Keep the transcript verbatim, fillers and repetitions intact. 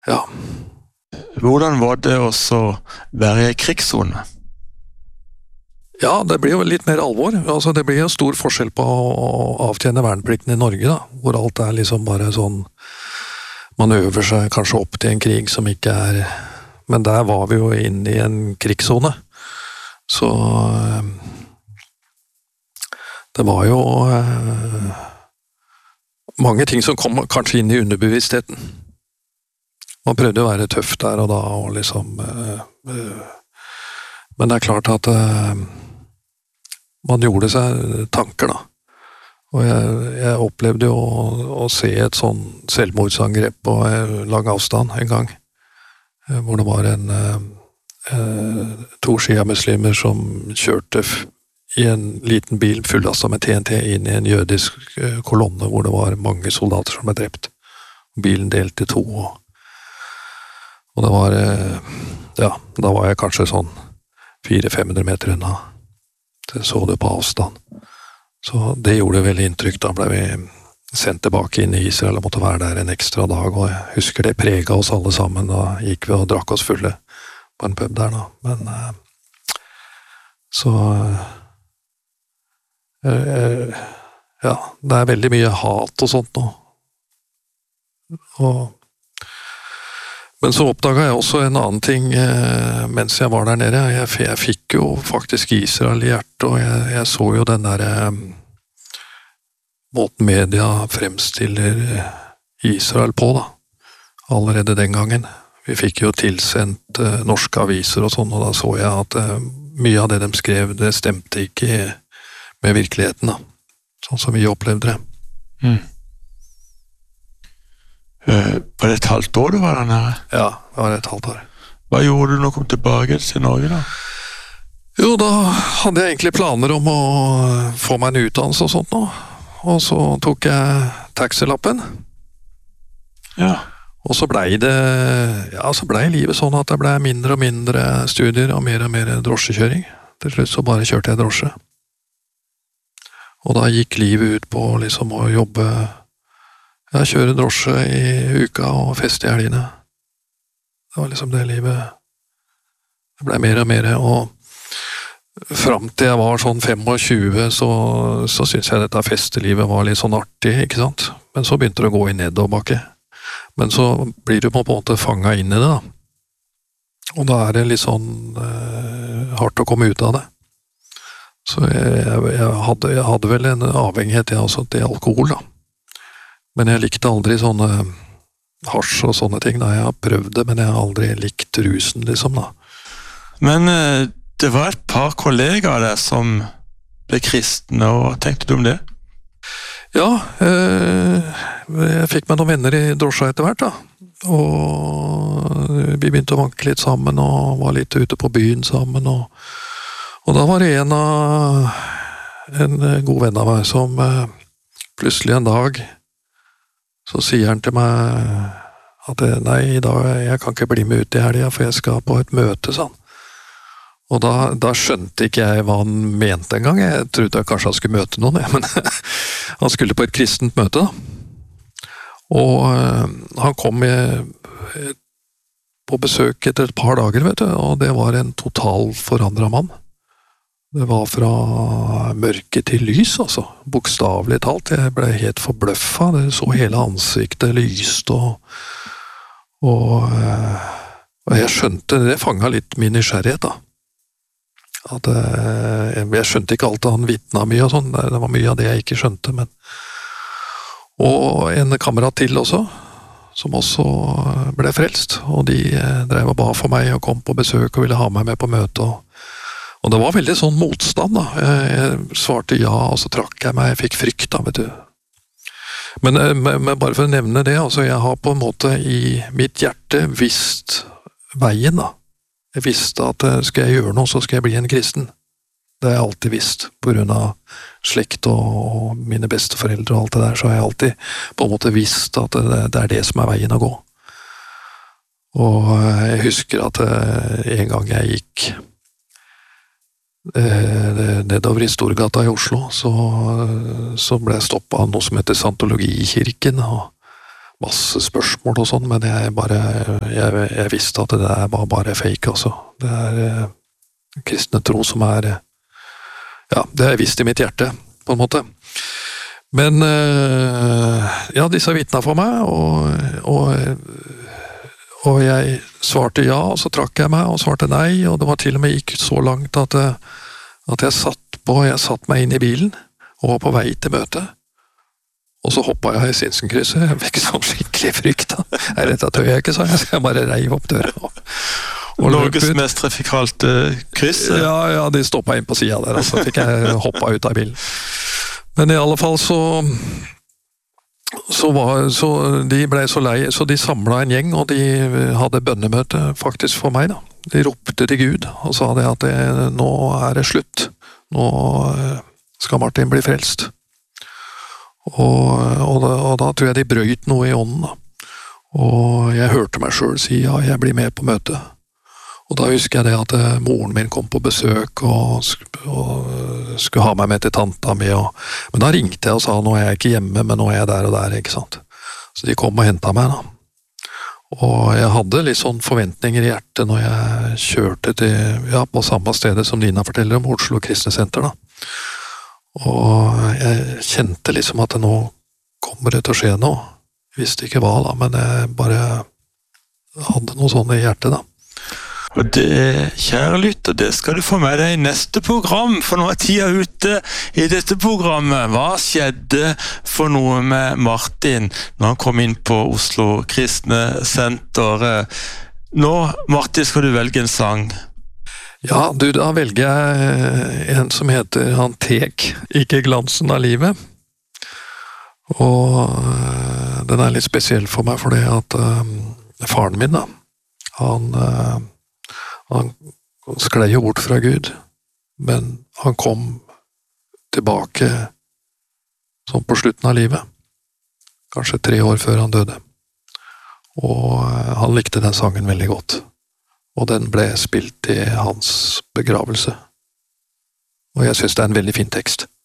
Ja. Hvordan var det også være i krigszone? Ja, det blir jo litt mer alvor. Altså, det blir jo stor forskjell på å avtjene verneplikten i Norge, da, hvor alt er liksom bare sånn, man øver seg kanskje opp til en krig som ikke er, men der var vi jo inne i en krigszone. Så det var jo eh, mange ting som kom kanskje inn i underbevisstheten. Man prøvde å være tøff der og da, og liksom eh, eh, men det er klart at eh, man gjorde seg tanker, da. Og jeg, jeg opplevde jo å, å se et sånn selvmordsangrep på lang avstand en gang, eh, hvor det var en eh, to shia-muslimer som kjørte i en liten bil fullastet med T N T inn i en jødisk kolonne hvor det var mange soldater som ble drept. Bilen delte i to, og, og det var, ja, da var jeg kanskje sånn fire til fem hundre meter unna. Det så det på avstand. Så det gjorde veldig inntrykk. Da ble vi sendt tilbake inn i Israel og måtte være der en ekstra dag, og jeg husker det preget oss alle sammen. Da gikk vi og drakk oss fulle på en pub der da. Men så ja, det er veldig mye hat og sånt nå. Og, men så oppdaget jeg også en annen ting eh, mens jeg var der nede. Jeg, jeg fikk jo faktisk Israel i hjertet, og jeg, jeg så jo den der eh, måten media fremstiller Israel på, da. Allerede den gangen. Vi fikk jo tilsendt eh, norske aviser og sånn, og da så jeg at eh, mye av det de skrev, det stemte ikke med virkeligheten, da. Sånn som vi opplevde det. Mm. Uh, var det et halvt år du var der nede? Ja, det var et halvt år. Hva gjorde du når du kom tilbake til Norge, da? Jo, da hadde jeg egentlig planer om å få meg en utdannelse og sånt nå. Og så tok jeg taxilappen. Ja. Og så blei det, ja, så blei livet sånn at det blei mindre og mindre studier og mer og mer drosjekjøring. Til slutt så bare kjørte jeg drosje. Og da gikk livet ut på liksom å jobbe, ja, kjøre drosje i uka og feste i helgene. Det var liksom det livet. Det ble mer og mer, og frem til jeg var sånn tjuefem, så, så syntes jeg dette festelivet var litt sånn artig, ikke sant? Men så begynte det å gå i nedoverbakke. Men så blir du på en måte fanget inn i det, da. Og da er det litt sånn eh, hardt å komme ut av det. Så jeg, jeg, hadde, jeg hadde vel en avhengighet jeg også til alkohol, da. Men jeg likte aldri sånne hasj og sånne ting, da. Jeg har prøvd det, men jeg har aldri likt rusen, liksom, da. Men eh, det var et par kollegaer der som ble kristne, og hva tenkte du om det? Ja, eh, jeg fikk meg noen venner i drosja etter hvert, da. Og vi begynte å vanke litt sammen, og var litt ute på byen sammen, og Og da var det en av en god venn av meg som eh, plutselig en dag så sier han til meg at nei, i dag, jeg kan ikke bli med ut i helgen, for jeg skal på et møte, sånn. Og da, da skjønte ikke jeg hva han mente en gang. Jeg trodde kanskje han skulle møte noen, men han skulle på et kristent møte, da. Og eh, han kom med, på besøk etter et par dager, vet du, og det var en total forandret mann. Det var fra mørke til lys, altså. Bokstavelig talt. Jeg ble helt forbløffet. Det så hele ansiktet lyst, og, og, og jeg skjønte, det fanget litt min nysgjerrighet, da. At, jeg skjønte ikke alt han vittnet mye og sånn. Det var mye av det jeg ikke skjønte, men og en kamerat til også, som også ble frelst, og de drev og ba for meg og kom på besøk og ville ha meg med på møte, og Og det var veldig sånn motstand, da. Jeg svarte ja, og så trakk jeg meg, jeg fikk frykt, da, vet du. Men, men bare for å nevne det, altså, jeg har på en måte i mitt hjerte visst veien, da. Jeg visste at skal jeg gjøre noe, så skal jeg bli en kristen. Det har jeg alltid visst, på grunn av slekt og mine besteforeldre og alt det der, så har jeg alltid på en måte visst at det, det er det som er veien å gå. Og jeg husker at en gang jeg gikk nedover i Storgata i Oslo, så, så ble jeg stoppet av noe som heter Scientologikirken, og masse spørsmål og sånn, men jeg bare, jeg, jeg visste at det der var bare fake, altså. Det er eh, kristne tro som er, ja, det har jeg visst i mitt hjerte, på en måte. Men, eh, ja, disse vittnet for meg, og, og, og jeg svarte ja, og så trakk jeg meg, og svarte nei, og det var til og med gikk så langt at, at jeg satt på, jeg satt meg inn i bilen, og var på vei til møtet. Og så hoppet jeg i Sinsenkrysset. Jeg fikk sånn skikkelig frykt. Nei, dette tør jeg ikke, sa jeg. Så jeg bare reiv opp døra. Og, og Norges mest trafikalt uh, kryss? Ja, ja, de stoppet inn på siden der, og så fikk jeg hoppet ut av bilen. Men i alle fall så, så, var, så de ble så lei, så de samlet en gjeng, og de hadde bønnemøte faktisk for meg da. De ropte til Gud, og sa det at det, nå er det slutt. Nå skal Martin bli frelst. Og, og, da, og da tror jeg de brøyt noe i ånden da. Og jeg hørte meg selv si ja, jeg blir med på møtet. Og da husker jeg det at uh, moren min kom på besøk og, og skulle ha meg med til tanta mi. Og, men da ringte jeg og sa nå er jeg ikke hjemme, men nå er jeg der og der, ikke sant. Så de kom og hentet meg da. Og jeg hadde litt sånn forventninger i hjertet når jeg kjørte til, ja, på samme stedet som Nina forteller om, Oslo Kristne Senter da. Og jeg kjente liksom at det nå kommer det til å skje noe. Jeg visste ikke hva da, men jeg bare hadde noe sånt i hjertet da. Og det, kjære lytter, det skal du få med deg i neste program, for nå er tida ute i dette programmet. Hva skjedde for noe med Martin når han kom inn på Oslo Kristne Senter? Nå, Martin, skal du velge en sang. Ja, du, da velger jeg en som heter Han tek ikke glansen av livet. Og den er litt spesiell for meg, fordi at uh, faren min da, han, uh, han sklei jo bort fra Gud, men han kom tilbake sånn på slutten av livet. Kanskje tre år før han døde. Og uh, han likte den sangen veldig godt. Og den ble spilt i hans begravelse. Og jeg synes det er en veldig fin tekst.